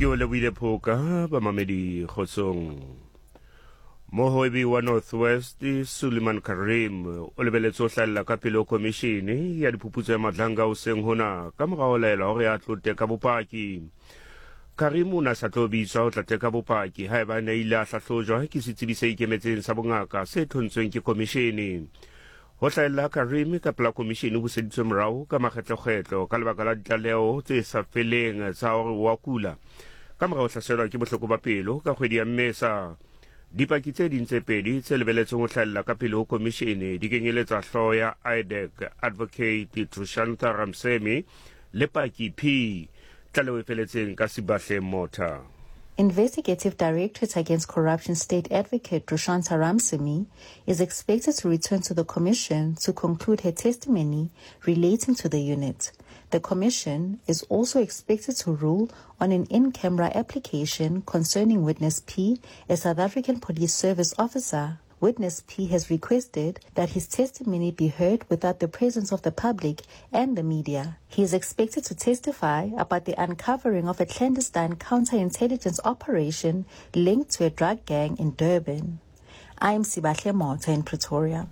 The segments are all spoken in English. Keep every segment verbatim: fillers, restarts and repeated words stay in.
Ke o lebile phoka ba mamedi khotsong Mohoibi wa Northwest Suleiman Karim o lebeletse o hlalla ka pele commission ya diphuputso ya madlanga o seng hona ka morao laela hore a tlote ka bopaki. Karim o na sa tlo bitswa o tla teka bopaki haeba ne ile a hlahlojwa ke setsibi se ikemetseng sa bongaka se thontsweng ke commission. Ho hlalla Karim ka pela commission ho seditswe morao ka makgetlokgetlo ka lebaka la ditlaleho tse sa feleng tsa hore wa kula ka morao hlaselwa ke bohloko ba pelo ka kgwedi ya Mmesa. Dipaki tse ding tse pedi tse lebeletseng ho hlalla ka pele ho commission di kenyeletsa hlooho ya I D E C Advocate Trushantha Ramsemi le paki P tlaleho e feletseng ka Sibahle Motha. Investigative Directorate Against Corruption State Advocate Trushantha Ramsemi is expected to return to the Commission to conclude her testimony relating to the unit. The Commission is also expected to rule on an in-camera application concerning Witness P, a South African Police Service officer. Witness P has requested that his testimony be heard without the presence of the public and the media. He is expected to testify about the uncovering of a clandestine counterintelligence operation linked to a drug gang in Durban. I am Sibahle Motha in Pretoria.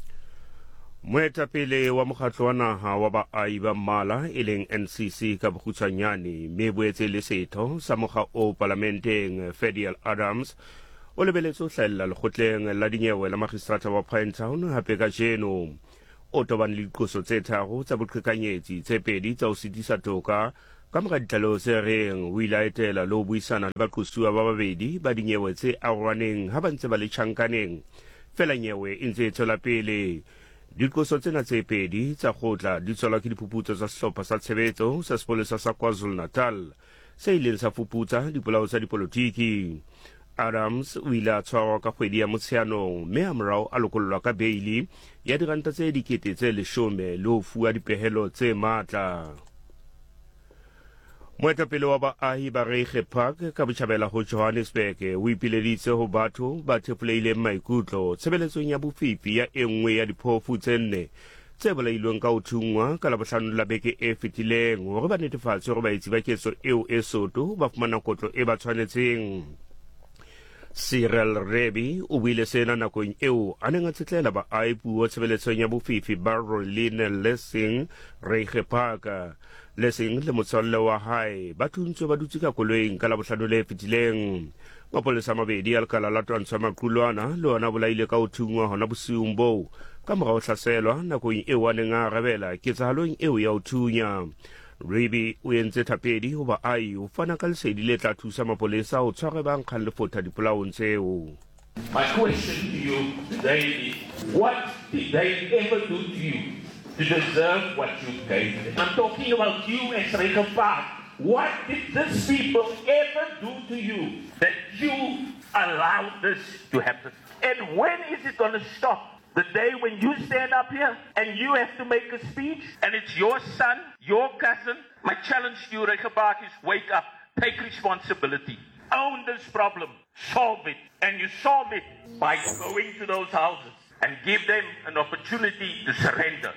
Moetapele wa mokgatlo wa naha wa baahi ba mmala e leng N C C ka bokgutshwanyane mme boetse le setho sa mokga o parlamenteng Fediel Adams o lebeletse ho hlahella lekgotleng la dinyewe la magistrata wa Pinetown hape ka jeno o tobane le diqoso tse tharo tsa boqhekanyetsi tse pedi tsa ho sitisa toka ka mora ditlaleho tse reng o ile a etela le ho buisana le baqosuwa ba babedi ba dinyewe tse arohaneng ha ba ntse ba le tjhankaneng fela nyewe e ntse e tswela pele. Diqoso tsena tse pedi tsa kgotla di tswelwa ke diphuputso tsa sehlopha sa tshebetso sa sepolesa sa KwaZulu-Natal se ileng sa fuputsa dipolao tsa dipolotiki. Adams o ile a tshwarwa ka kgwedi ya Motsheanong mme a morao a lokollwa ka beili ya diranta tse dikete tse leshome le ho fuwa dipehelo tse matla. Moetapele wa baahi ba Reiche Park ka botjhabela ho Johannesburg o ipileditse ho batho ba thefuleileng maikutlo tshebeletsong ya bofifi ya enngwe ya diphofu tse nne tse bolailweng ka ho thungwa ka Labohlano la beke e fetileng hore ba netefatse hore baetsi ba ketso eo e soto ba fumana kotlo e ba tshwanetseng. Cyril Rebi o buile sena nakong eo a neng a tsetlela baahi puo tshebeletsong ya bofifi ba Roline Lessing Reiche Park. Lessing le motswalle wa hae ba thuntswe ba dutse ka koloing ka Labohlano le fetileng. Mapolesa a mabedi a lekala la twantsho ya maqulwana le ona bolaile ka ho thungwa hona bosiung boo ka mora ho hlaselwa nakong eo a neng a arabela ketsahalong eo ya ho thunya. Rebi o entse thapedi ho baahi ho fana ka lesedi le tla thusa mapolesa ho tshwara ba nkgang lefotha dipolaong tseo. My question to you today is, what did they ever do to you to deserve what you gave them? I'm talking about you as Reiche Park. What did these people ever do to you that you allowed this to happen? And when is it going to stop? The day when you stand up here and you have to make a speech and it's your son, your cousin. My challenge to you, Reiche Park, is wake up, take responsibility, own this problem, solve it. And you solve it by going to those houses and give them an opportunity to surrender.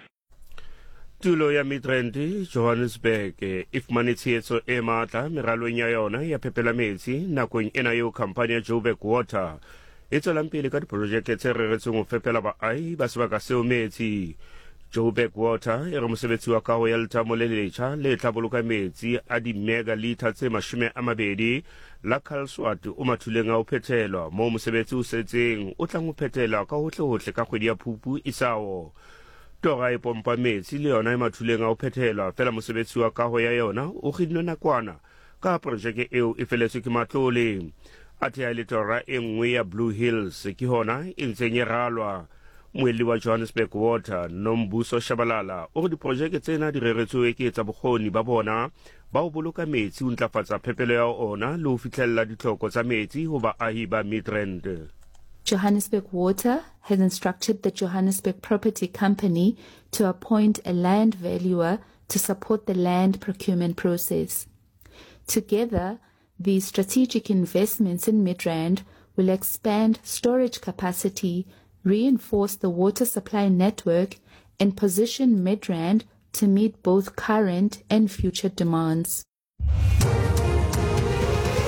Tulo ya Midrand Johannesburg e fumane tshehetso e matla meralong ya yona ya phepela metsi nakong ena eo khampani ya Joburg Water e tswelang pele ka diprojeke tse reretsweng ho fepela baahi ba sebaka seo metsi. Joburg Water e re mosebetsi wa kaho ya letamo le letjha le tla boloka metsi a di-megaliter tse mashome a mabedi la Kalswat o mathuleng a ho phethelwa moo mosebetsi o setseng o tlang ho phethelwa ka hohle-hohle ka kgwedi ya Phupu isawo. Tora e pompa metsi le yona e mathuleng a ho phethelwa fela mosebetsi wa kaho ya yona o kgidne nakwana ka projeke eo e feletswe ke matlole. Athe ya le tora e nngwe ya Blue Hills ke hona e ntseng e ralwa. Moeli wa Johannesburg Water Nombuso Shabalala o re diprojeke tsena di reretswe ke tsa bokgoni ba bona ba ho boloka metsi ho ntlafatsa phepelo ya ona le ho fihlella ditlhoko tsa metsi ho baahi ba Midrand. Johannesburg Water has instructed the Johannesburg Property Company to appoint a land valuer to support the land procurement process. Together, these strategic investments in Midrand will expand storage capacity, reinforce the water supply network, and position Midrand to meet both current and future demands.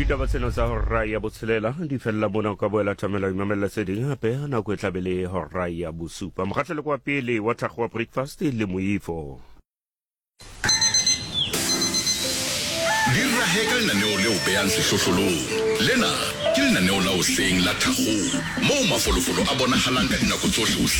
ditaba tsena tsa hora ya botshelela di fella mona ka boela thamela imamela se ding hape na go tlabele hora ya bosupa mogatlhele kwa pele wa thagwa breakfast le moifo Dirra heka lenaneo leo beang sehlohlolong lena ke lenaneo la hoseng la Thakgolo moo mafolofolo a bonahalang ka dinako tsohle.